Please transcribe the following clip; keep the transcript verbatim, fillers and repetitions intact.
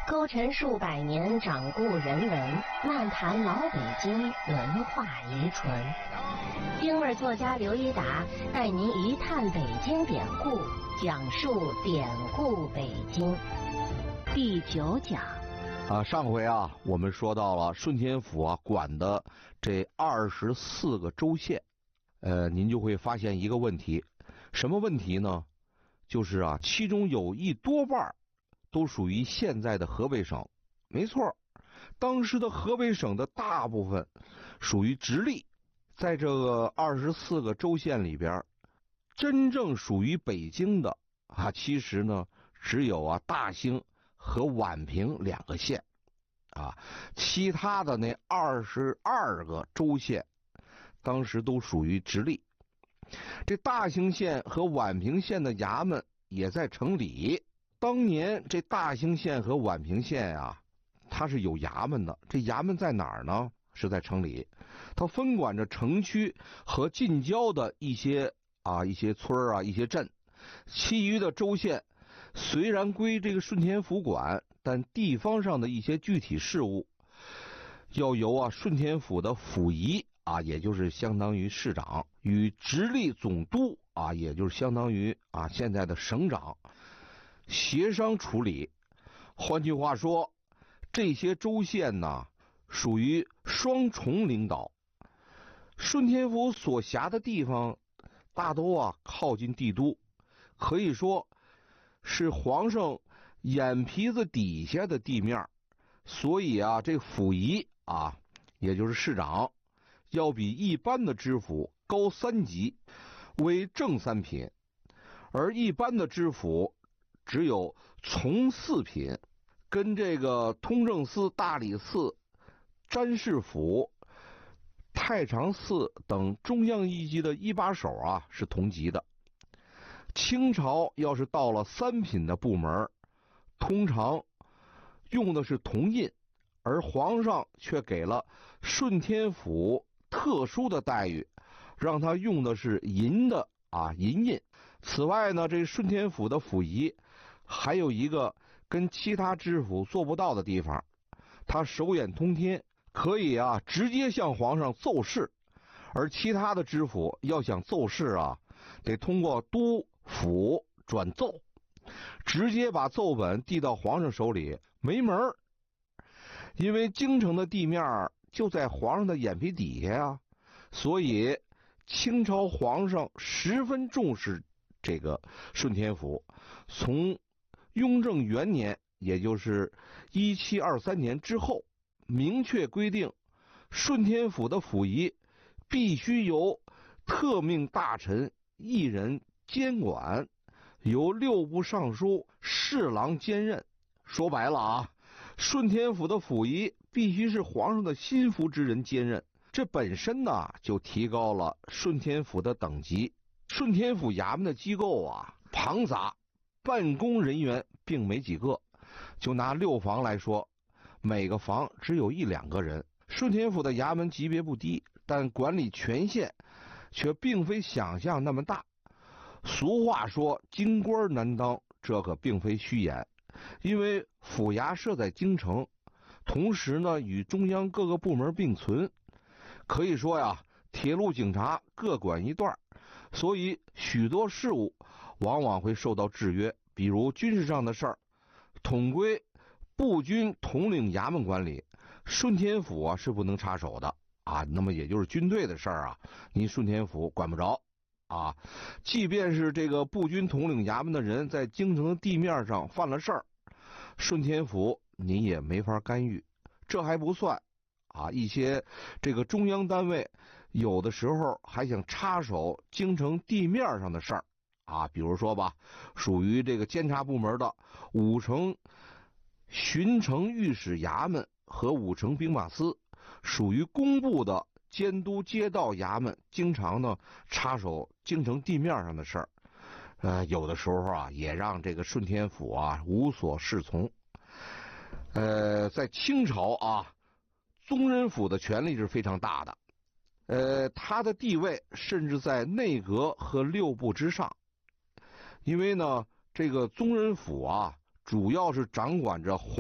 勾陈数百年掌故人文，漫谈老北京文化遗存。京味作家刘一达带您一探北京典故，讲述典故北京。第九讲。 啊，上回啊，我们说到了顺天府啊管的这二十四个州县，呃，您就会发现一个问题，什么问题呢？就是啊，其中有一多半都属于现在的河北省。没错，当时的河北省的大部分属于直隶。在这个二十四个州县里边，真正属于北京的啊，其实呢只有啊大兴和宛平两个县啊，其他的那二十二个州县当时都属于直隶。这大兴县和宛平县的衙门也在城里。当年这大兴县和宛平县啊，它是有衙门的。这衙门在哪儿呢？是在城里，它分管着城区和近郊的一些啊一些村啊一些镇。其余的州县虽然归这个顺天府管，但地方上的一些具体事务要由啊顺天府的府仪啊，也就是相当于市长，与直隶总督啊，也就是相当于啊现在的省长协商处理。换句话说，这些州县呢属于双重领导。顺天府所辖的地方大都啊靠近帝都，可以说是皇上眼皮子底下的地面，所以啊这府仪啊，也就是市长，要比一般的知府高三级，为正三品，而一般的知府只有从四品，跟这个通政司、大理寺、詹事府、太常寺等中央一级的一把手啊是同级的。清朝要是到了三品的部门，通常用的是铜印，而皇上却给了顺天府特殊的待遇，让他用的是银的啊银印。此外呢，这顺天府的府仪还有一个跟其他知府做不到的地方，他手眼通天，可以啊直接向皇上奏事，而其他的知府要想奏事啊，得通过督府转奏，直接把奏本递到皇上手里没门儿。因为京城的地面就在皇上的眼皮底下啊，所以清朝皇上十分重视这个顺天府。从雍正元年，也就是一七二三年之后，明确规定顺天府的府仪必须由特命大臣一人监管，由六部尚书侍郎兼任。说白了啊，顺天府的府仪必须是皇上的心腹之人兼任，这本身呢就提高了顺天府的等级。顺天府衙门的机构啊庞杂，办公人员并没几个。就拿六房来说，每个房只有一两个人。顺天府的衙门级别不低，但管理权限却并非想象那么大。俗话说京官难当，这可并非虚言。因为府衙设在京城，同时呢与中央各个部门并存，可以说呀铁路警察各管一段，所以许多事务往往会受到制约。比如军事上的事儿，统归步军统领衙门管理，顺天府啊是不能插手的啊。那么也就是军队的事儿啊，您顺天府管不着啊。即便是这个步军统领衙门的人在京城的地面上犯了事儿，顺天府您也没法干预。这还不算啊，一些这个中央单位有的时候还想插手京城地面上的事儿啊。比如说吧，属于这个监察部门的五城巡城御史衙门和五城兵马司，属于工部的监督街道衙门，经常呢插手京城地面上的事儿。呃，有的时候啊，也让这个顺天府啊无所适从。呃，在清朝啊，宗人府的权力是非常大的，呃，他的地位甚至在内阁和六部之上。因为呢，这个宗人府啊，主要是掌管着